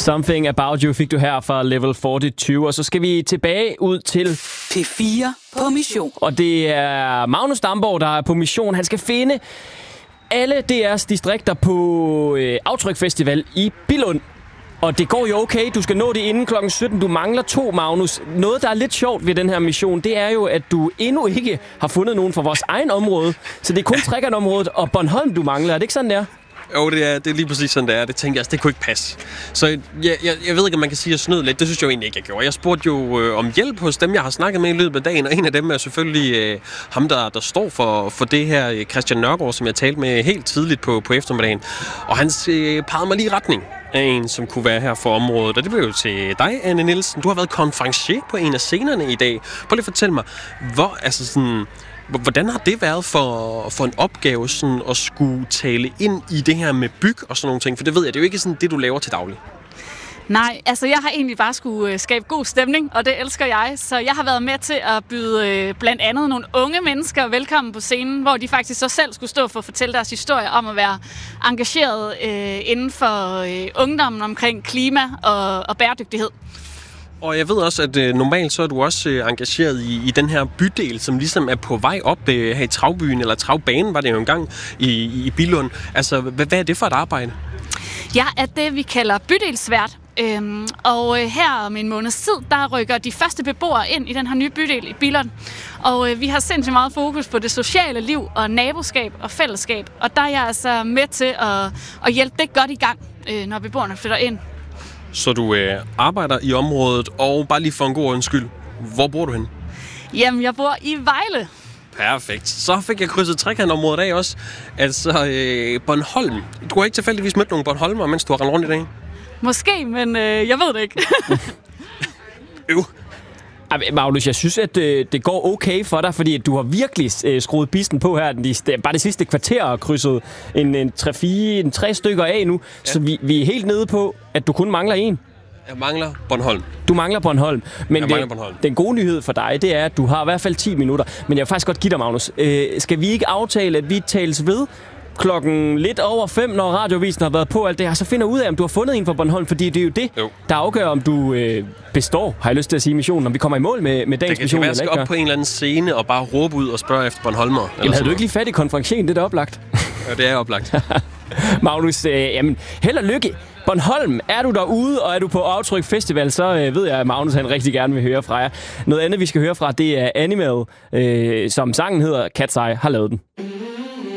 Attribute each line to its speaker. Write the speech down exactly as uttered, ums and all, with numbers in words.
Speaker 1: Something About You fik du her fra Level fireogtyve, og så skal vi tilbage ud til
Speaker 2: P fire på mission.
Speaker 1: Og det er Magnus Damborg, der er på mission. Han skal finde alle D R's distrikter på øh, Aftryk Festival i Billund. Og det går jo okay. Du skal nå det inden klokken sytten. Du mangler to, Magnus. Noget, der er lidt sjovt ved den her mission, det er jo, at du endnu ikke har fundet nogen fra vores egen område. Så det er kun Trækkernområdet og Bornholm, du mangler. Er det ikke sådan, der?
Speaker 3: Jo, det er, det er lige præcis sådan, det er. Det tænkte jeg, altså, det kunne ikke passe. Så jeg, jeg, jeg ved ikke, om man kan sige, at jeg snød lidt. Det synes jeg jo egentlig ikke, jeg gjorde. Jeg spurgte jo øh, om hjælp hos dem, jeg har snakket med i løbet af dagen, og en af dem er selvfølgelig øh, ham, der, der står for, for det her, Christian Nørgaard, som jeg talte med helt tidligt på, på eftermiddagen. Og han øh, pegede mig lige i retning af en, som kunne være her for området. Og det blev jo til dig, Anne Nielsen. Du har været konferencier på en af scenerne i dag. Prøv lige at fortælle mig, hvor, altså sådan... Hvordan har det været for, for en opgave sådan, at skulle tale ind i det her med byg og sådan nogle ting? For det ved jeg, det er jo ikke sådan det, du laver til daglig.
Speaker 4: Nej, altså jeg har egentlig bare skulle skabe god stemning, og det elsker jeg. Så jeg har været med til at byde øh, blandt andet nogle unge mennesker velkommen på scenen, hvor de faktisk så selv skulle stå for at fortælle deres historie om at være engageret øh, inden for øh, ungdommen omkring klima og, og bæredygtighed.
Speaker 3: Og jeg ved også, at øh, normalt så er du også øh, engageret i, i den her bydel, som ligesom er på vej op øh, her i Travbyen, eller Travbanen var det jo engang i, i Billund. Altså, hvad, hvad er det for et arbejde?
Speaker 4: Jeg er det, vi kalder bydelsvært. Øhm, og øh, her om en måneds tid, der rykker de første beboere ind i den her nye bydel i Billund. Og øh, vi har sindssygt meget fokus på det sociale liv og naboskab og fællesskab. Og der er jeg altså med til at, at hjælpe det godt i gang, øh, når beboerne flytter ind.
Speaker 3: Så du øh, arbejder i området, og bare lige for en god ordens skyld, hvor bor du henne?
Speaker 4: Jamen, jeg bor i Vejle.
Speaker 3: Perfekt. Så fik jeg krydset trekantområdet af også. Altså, øh, Bornholm. Du har ikke tilfældigvis mødt nogle Bornholmer, mens du har rendt rundt i dag?
Speaker 4: Måske, men øh, jeg ved det ikke.
Speaker 3: Øv.
Speaker 1: Magnus, jeg synes, at øh, det går okay for dig, fordi du har virkelig øh, skruet bisten på her. De, bare det sidste kvarter har krydset en, en, tre, fire, en tre stykker af nu. Ja. Så vi, vi er helt nede på, at du kun mangler en.
Speaker 3: Jeg mangler Bornholm.
Speaker 1: Du mangler Bornholm. Men
Speaker 3: jeg
Speaker 1: det,
Speaker 3: mangler Bornholm.
Speaker 1: Den gode nyhed for dig, det er, at du har i hvert fald ti minutter. Men jeg vil faktisk godt give dig, Magnus. Øh, skal vi ikke aftale, at vi tales ved klokken lidt over fem, når radiovisen har været på alt det her, så finder ud af, om du har fundet en fra Bornholm, fordi det er jo det, jo. der afgør, om du øh, består, har jeg lyst til at sige, missionen, om vi kommer i mål med, med dagens mission.
Speaker 3: Det kan være, at op på en eller anden scene og bare råbe ud og spørge efter Bornholmer.
Speaker 1: Jamen, havde du ikke lige fat i konferencien? Det er da oplagt.
Speaker 3: Ja, det er oplagt.
Speaker 1: Magnus, øh, jamen, held og lykke. Bornholm, er du derude, og er du på Aftryk Festival, så øh, ved jeg, at Magnus han rigtig gerne vil høre fra jer. Noget andet, vi skal høre fra, det er Animal, øh, som sangen hedder Cat's Eye har lavet den.